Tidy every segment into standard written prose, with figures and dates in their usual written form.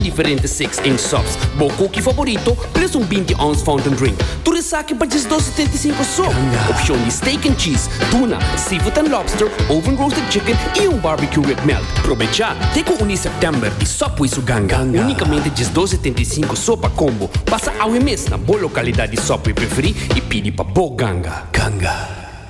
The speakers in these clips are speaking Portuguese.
diferentes 6-inch subs. Bo cookie favorito, plus 20-ounce fountain drink. Tu saque para just $2.75 só. Opção de steak and cheese, tuna, seafood and lobster, oven roasted chicken e barbecue with milk. Aproveita, teco September e só por isso ganga. Unicamente just $2.75 só para combo. Passa ao mês na boa localidade de sopa preferir e pede para bo ganga. Ganga.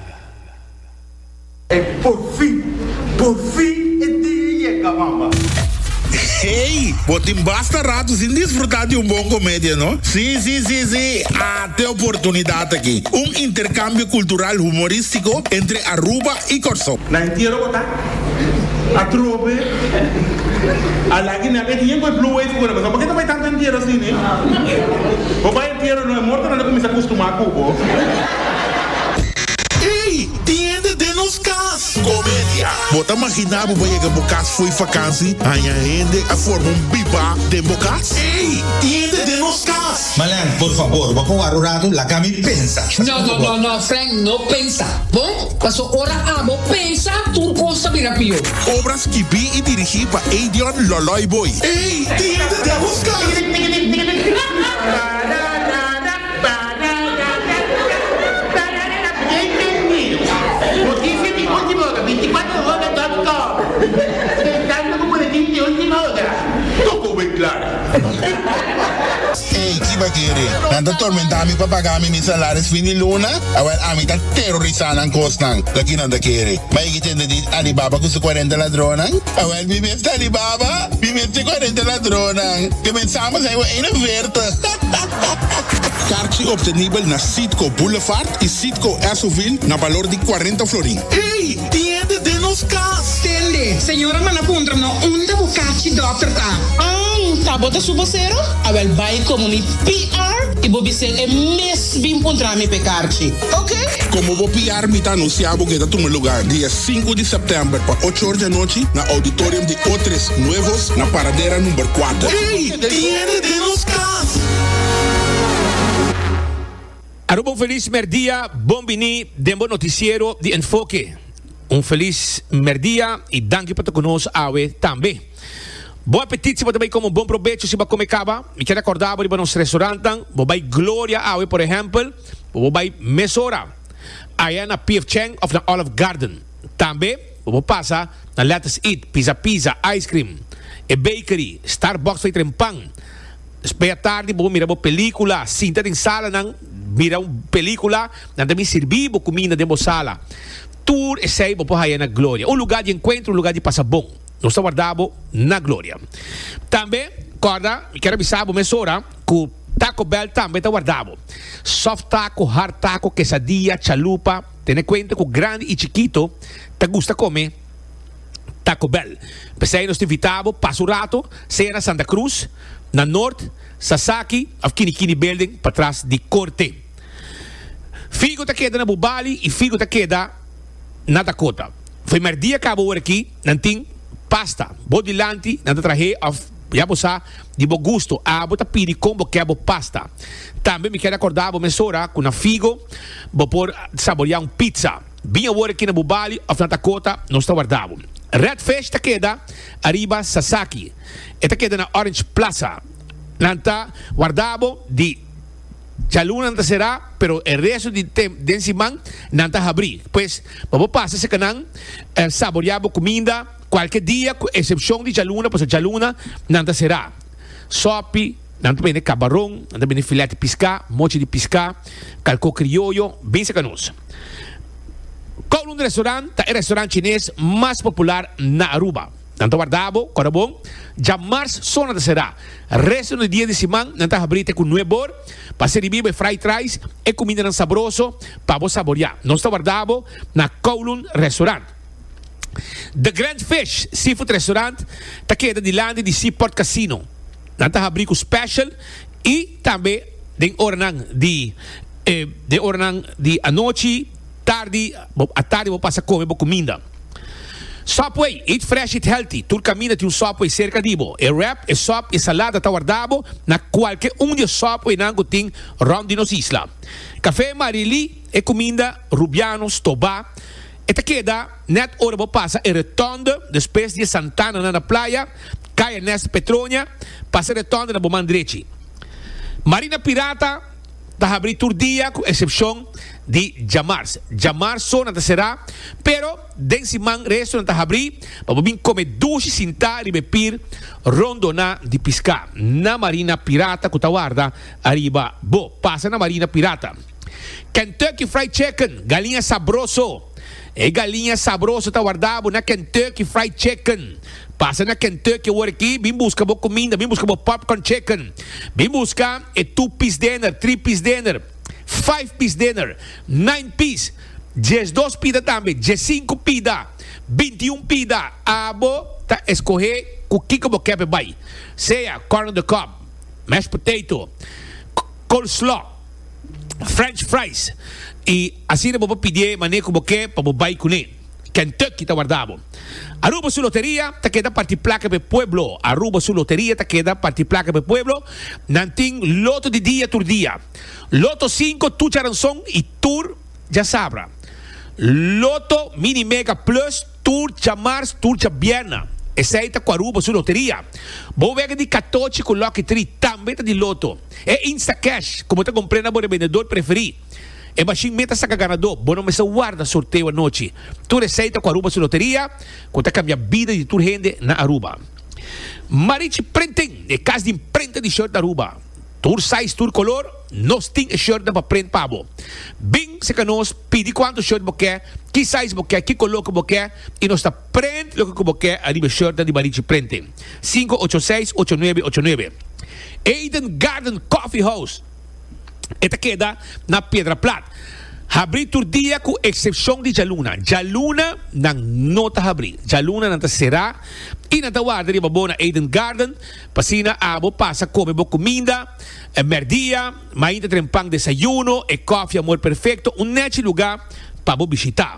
Por fin, el día llega, mamá. Hey, botem basta rato sin disfrutar de bom comédia, não? Sim. Até oportunidade aqui. Intercâmbio cultural humorístico entre Aruba e Corso. La entierro, botar. A trope. A la que nadie tiene el blue wave, pero ¿por qué no me tanto entierro así, ne? O va entierro no es muerto, no le comienza a acostumar a cubo. Hey, tiende de nos cas. Comédia. Bota imaginar que o bocas foi vakantie en je hende a forma biba de bocas. Hey, tiende de nos cas. Malan, por favor, va con arrurado la cami pensa. No, Frank, no pensa. Bom, paso hora amo, pensa, tu cosa mira pio. Obras que vi y dirigí para Adrian Loloy Boy. Hey, tiende de nos cas. Hey, que vai querer? Nanta tormentar mi papagami mi salários fim de luna? Awel, a mi tá terrorizando ang costan. Daqui não da querer. Mas que tem de Alibaba com 40 ladronas? Awel, mi mete Alibaba, mi mete 40 ladronas. Começamos aí uma verta. Kaartje obtenível na Citco Boulevard e Citco Esoville na valor de 40 florin. Hey, tiende de nos cas. Tende, senhora Manapuntra, no, onde bucachi doctor tá? Tá, bota su vocero? Abel, vai como mi PR e vou dizer é mesmo encontrar mi pecarchi. Ok? Como vou PR, me tá anunciado que tá no lugar dia 5 de setembro para 8 horas da noite na auditorium de Outros Nuevos na paradeira número 4. Hey, tiende de nos cas. Aruba, feliz merdia, bom vini, dembo noticiero de Enfoque. Feliz merdia e danke para conosco awe também. Bom apetite se você vai comer bom proveito se vai comer caba. Me quero acordar para nos restaurantes. Você vai Gloria awe, por exemplo. Você vai Mesora. Aí na P.F. Chang of na Olive Garden. Também você passa na Let's Eat, Pizza, Ice Cream, e Bakery, Starbucks vai trempang. Espera tarde, você mira uma película, sinta em sala, mira uma película, não também servir comida dentro da sala. Tour e sei, você vai na Gloria. Lugar de encontro, lugar de passar bom. Nós estamos guardando na Glória. Também, corda, quero avisar a Mesora que o Taco Bell também está guardado. Soft taco, hard taco, quesadilla, chalupa. Tenha conta que o grande e chiquito te gusta comer Taco Bell. Pensei nós te invitamos, passa o rato, seja na Santa Cruz, na Norte, Sasaki, of Kinikini Building, para trás de Corte. Figo te queda na Bubali e figo te queda na Dakota. Foi mais dia que acabou aqui, não tem pasta, bodilanti, nada traje of ya bosa di bo gusto, bota pidi combo que bo pasta. Também me quero acordar bo mesora com na figo, bo por saborear pizza. Bem agora aqui na Bubali of na Dakota, nós está guardado. Red Fish ta queda arriba Sasaki. Esta queda na Orange Plaza. Nanta guardado di Chaluna nanta será, pero el resto de Densiman nanta abrir. Pues, vamos pasar ese canal, saborear comida, qualquer dia, exceção de Chaluna, pues Chaluna nanta será. Sopi, nanta bene camarão, nanta bene filete piscar, mochi de piscar, calco criollo, bem secanos. Kowloon restaurante, é o restaurante chinês mais popular na Aruba. Nanta guardado, corabon, já março só nanta será. Resto do dia de semana, nanta abrir com nuebor, para servir fried rice e comida não saboroso, para você saborear. Nós está guardado na Kowloon Restaurant. The Grand Fish Seafood Restaurant está queda de land de Seaport Casino. Nanta abrir com special e também de ornang de a noite, tarde, a tarde vou passar a comer comida. Subway, eat fresh, eat healthy. Tu caminha de Subway cerca de bo. E wrap, e sop, e salada está guardado na qualquer de Subway na tem round de nos isla. Café Marili e comida Rubianos, Tobá. Esta queda, net hora vou passar e retorno depois de Santana na praia. Caia Ernesto Petronia, passa retorno na Boman Direchi. Marina Pirata, tá abrir todo dia, com exceção de Jamars. Jamars só não será, pero densi man resto não tá abrir, para bem comer doce, sintar e beber rondona de piscar. Na Marina Pirata, que tá guarda, arriba, passa na Marina Pirata. Kentucky Fried Chicken, galinha sabroso. Galinha sabroso tá guardado na Kentucky Fried Chicken. Passa na Kentucky aqui, vem buscar boa comida, vem buscar boa popcorn chicken. Vem buscar 2-piece dinner, 3-piece dinner, 5-piece dinner, 9-piece, 12 pida também, 15 pida, 21 pida. Abo tá escorrer o que você quer beber. Seja corn on the cob, mashed potato, coleslaw, French fries. E assim você pedir maneira como quer para beber com ele. Kentucky tá guardado. Aruba su loteria, ta queda parti placa per pueblo. Aruba su loteria, ta queda parti placa per pueblo. Nanting loto de dia tur dia. Loto 5, tu charanzón y tour ya sabra. Loto mini mega plus, tour chamars, tour chabiana. Essa tá com Aruba su loteria. Vou ver de 14 com Lucky 3 também tá de loto. É Insta Cash, como tá comprando a vendedor preferido. E machine meta saca ganador, bueno me se guarda sorteio a noite. Tu receita com Aruba su loteria, quando cambia a vida de tu rende na Aruba. Marichi Printing, de casa de imprenta de shirt da Aruba. Tur size, tur color, nós tem shirt da print pabo. Bing se que nós pedi quanto shirt você quer, que size você quer, que color você quer, e nós tá print lo que você quer, arriba shirt da Marichi Printing. 586-8989. Eden Garden Coffee House. Esta queda na Pedra Plata. Abrir todo dia com exceção de Jaluna. Jaluna não está abrir. Jaluna não será. E não guarda de babona Eden Garden. Pasina abo passa come boa comida, merdia, ainda tem pão desayuno, e coffee amor perfeito. Neste lugar para visitar.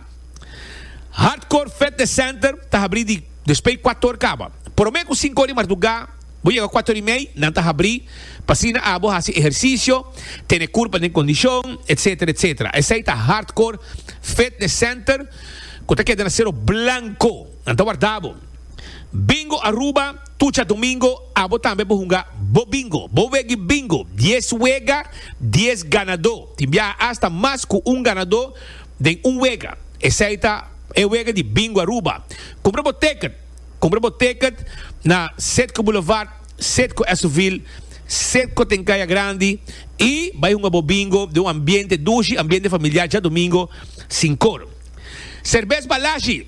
Hardcore Fitness Center está abrir de despeito 4 horas acaba. Por menos com 5 horas de madrugada. Vou chegar a 4:30, não está abrir. Pasina a vos hacer exercicio, tener curva de condición, etcétera, etcétera. Ese es Hardcore Fitness Center, que te queda en acero blanco, no guardado. Bingo Aruba, tucha domingo, abo también vos jugar bo bingo, bo vegi bingo, 10 juega, 10 ganador. Te envía hasta más que un ganador de un juega. Ese es el juega de Bingo Aruba. Compramos ticket na Setco Boulevard, Setco Esoville, Setco Tencaya Grande e vai um bingo de um ambiente doce, ambiente familiar, já domingo, 5 horas. Cerveza Balaji,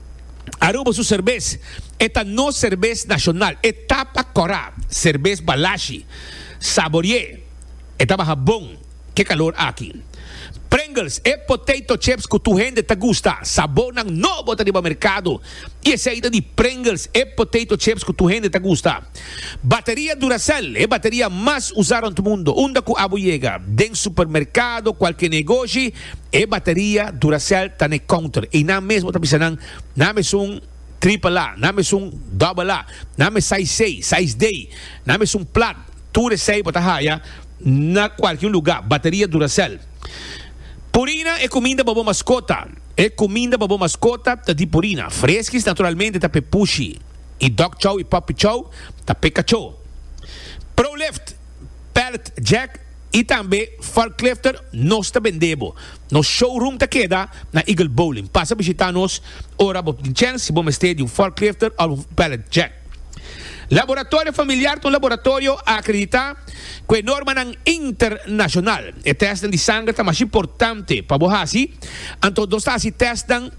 Aruba su cerveza, esta no cerveza nacional, etapa corá, cerveza Balaji, saboreé, etapa bom, que calor aqui. Pringles e potato chips que tu gente te gusta. Sabor não novo tá no mercado. E essa aí de Pringles e potato chips que tu gente te gusta. Bateria Duracell é bateria mais usada no mundo. Onde que abo chega? Den supermercado, qualquer negócio, é bateria Duracell tá no counter. E não mesmo tá pensando, não é triple A, não é double A, não é size 6D, não é plat. Tu recebe botar raia na qualquer lugar. Bateria Duracell. Purina é comida para boa mascota. É comida para boa mascota de Purina. Fresquis naturalmente tá pepushi. E dog chow e puppy chow tá Pikachu. ProLift, Pallet Jack e também forklifter nós tá vendendo. No showroom tá queda na Eagle Bowling. Passa a visitar-nos. Ora, tem chance, vamos ter de um forklifter ou um Pallet Jack. Laboratório familiar, um laboratório a acreditar que norma internacional. E testam de sangue é mais importante para você. Então, nós estamos testando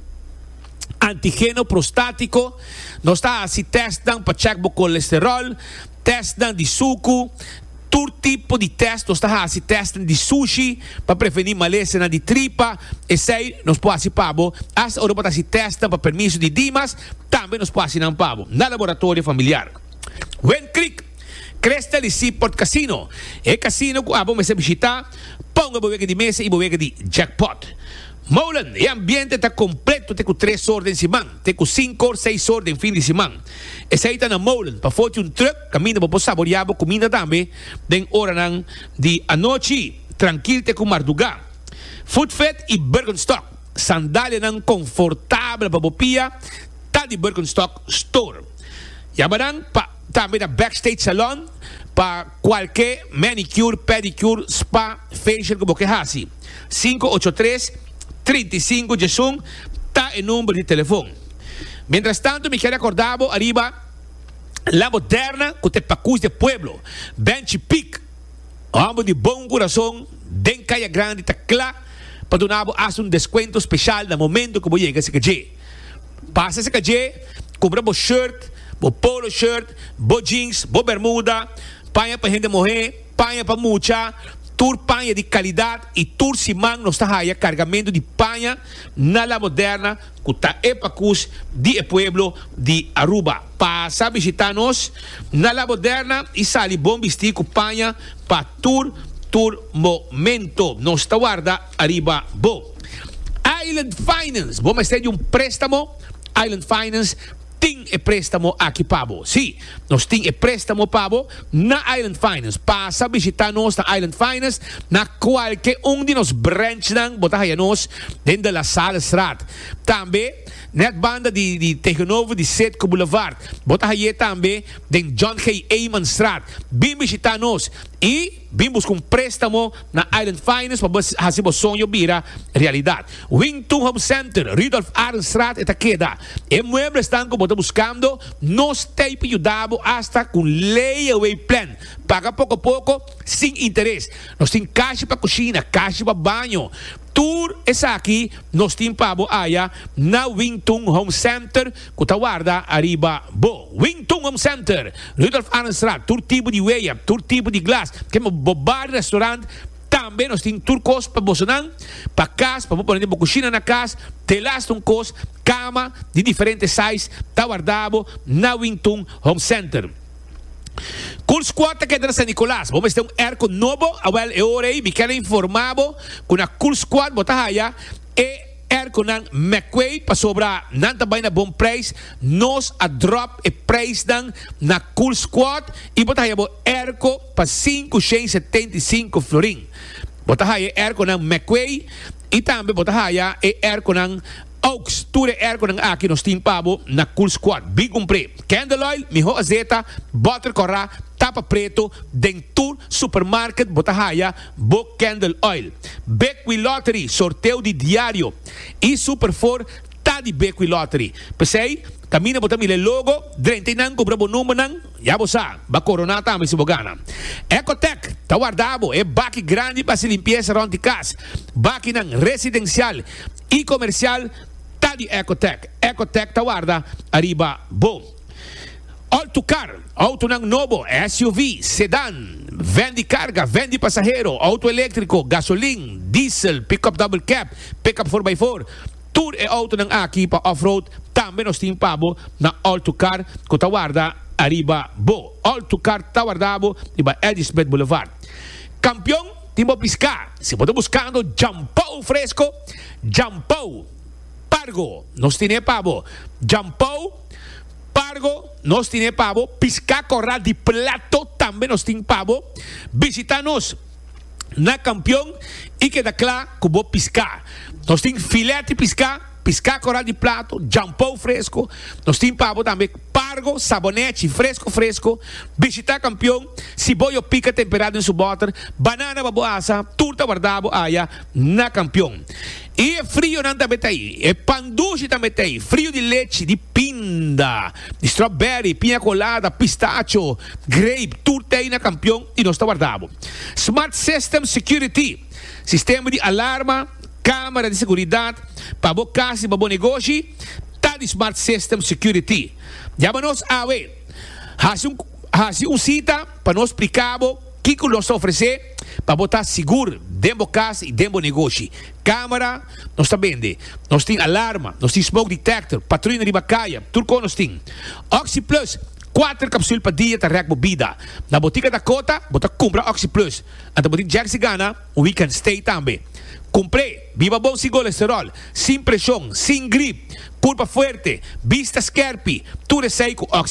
antígeno prostático, nós estamos testando para checar o colesterol, testam de suco, todo tipo de teste, nós estamos testando de sushi para prevenir maleza de tripa. E sei, nós podemos fazer as Europa se testam para permisso de Dimas, também nós podemos fazer pavo na laboratório familiar. Wen Creek, Cresta de Seaport Casino. É casino que vamos visitar. Põe a bobeca de mesa e bobeca de jackpot. Molen, o ambiente está completo. Tem com 3 horas de semana. Tem com 5 ou 6 horas de fim de semana. Essa aí está na Molen. Para foto um truck, caminho para saborear a comida também. Den hora de a noite. Tranquilo, tem com Mardugá. Food Fed e Birkenstock. Sandália confortável para bopia. Tá de Birkenstock Store. Yabaran pa também na Backstage Salon para qualquer manicure, pedicure, spa, facial que você hasi. 583-35-11 tá em número de telefone. Mientras tanto, me quero acordar arriba La Moderna com te pacus de pueblo. Bench Peak. Homem de bom coração, den Caia Grande, tá claro, para donar um desconto especial no momento que você chega a esse cajé. Passa esse cajé, compra bo shirt, bo polo shirt, bo jeans, bo bermuda, panha para gente morrer, panha para mucha, tour panha de qualidade e tour simang nos tahaya cargamento de panha na La Moderna, que tá epacus de pueblo de Aruba. Passa visitar-nos na La Moderna e sali bom vestir com panha para tour momento. Nos guarda arriba bo. Island Finance, vamos ter préstamo. Island Finance tem préstamo aqui pabo. Sim, nós tem préstamo pabo na Island Finance. Passa visitar-nos na Island Finance na qualquer de nos branch ng botahayanos dentro da Sala Strat. Também net banda de Tegenovo de Setco Boulevard. Botahaye também den John K. Ayman Strat. Bim visitar-nos e vimos com préstamo na Island Finance para fazer o sonho vira realidade. Wington Home Center, Rudolph Arnstraat, Itaqueda. E muebles estão como estamos buscando, nos tem ajudado hasta com layaway plan. Paga pouco a pouco, sem interesse. Nós temos caixa para cozinha, caixa para banho. Tour essa aqui, nós temos pabo aya na Wington Home Center, que está guarda arriba bo. Wington Home Center, Rudolph Arnstraat, tour tipo de weia, tour tipo de glass, que é um bar, restaurante. Também nós temos turcos para bosonan, para casa, para pôr uma cozinha na casa, telas turcos, cama de diferentes sizes, está guardado na Wington Home Center. Cool Squad que é de San Nicolás. Vamos ter airco novo, awel e orei, me quero informado com a Cool Squad botahaya e airco ng McQuay para sobra nanta bay na bom price, nos a drop e price ng na Cool Squad e botahaya bo airco pa 575 florin. Botahaya airco ng McQuay e também botahaya e airco ng Oaks, ture airco ng aqui nos team pabo na Cool Squad. Big compre. Candle oil, miho azeta, butter corra, tapa preto, den tour supermarket botahaya, bo candle oil. Beckway Lottery, sorteio de diário. E Super 4, tá de Beckway Lottery. Pesei, camina botami le logo, drente nang kubra bo número nang, yabo sa, ba coronata mi subogana. Ecotech, tá guardado, é baki grande para se limpieza around the casa. Baki nang residencial e comercial, tá de Ecotech. Ecotech tá guarda, arriba, bom. All-to-car, auto ng novo, SUV, sedan, vende carga, vende pasahero, auto elétrico, gasoline, diesel, pickup double cab, pickup 4x4, tour e auto ng aqui pa off-road, também nos team pabo na all-to-car, ko tawarda, arriba, bo. All-to-car tawardabo, iba Edisbeth Boulevard. Campeão, Timbo Pisca, se você buscando jampou fresco, jampou, pargo, nos tiene pabo, jampou, pargo, nos tiene pavo, pisca corral de plato, também nos tiene pavo. Visita-nos na Campeão e queda claro que vou piscar. Nós temos filete piscar, piscar corral de plato, jampou fresco. Nós temos pavo também, pargo, sabonete fresco. Visita Campeão, cibollo pica temperado em seu butter, banana baboasa, turta guardado aya na Campeão. E é frio não também tá aí, é panduche também tá aí, frio de leite, de pinda, de strawberry, pinha colada, pistacho, grape, tudo tem na Campeão e nós está guardado. Smart System Security, sistema de alarma, câmara de segurança, para boa casa e para bom negócio, tá de Smart System Security. Chama-nos awe, hasi cita para nós explicar o que nós oferecer para botar seguro dentro da casa e dentro do negócio. Câmara, nós está vende. Nós temos alarma, nós temos smoke detector, patrulha de bacaia, tudo nós temos. Oxy Plus, 4 capsulas para dia, tá reco bebida. Na botica da Cota, bota compra Oxy Plus. Anta botica Jack Sigana, we can stay também. Comprei, viva bom sem colesterol, sem pressão, sem gripe, pulpa forte, vista scarpi, tudo seco, Oxy